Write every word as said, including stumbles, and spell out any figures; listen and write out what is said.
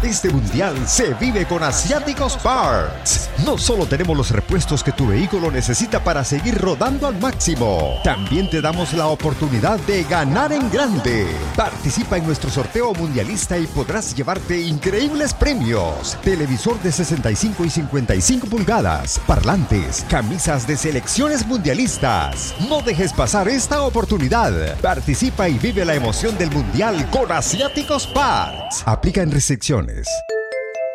Este mundial se vive con Asiáticos Parts. No solo tenemos los repuestos que tu vehículo necesita para seguir rodando al máximo, también te damos la oportunidad de ganar en grande. Participa en nuestro sorteo mundialista y podrás llevarte increíbles premios: televisor de sesenta y cinco y cincuenta y cinco pulgadas, parlantes, camisas de selecciones mundialistas. No dejes pasar esta oportunidad. Participa y vive la emoción del mundial con Asiáticos Parts. Aplica en restricciones.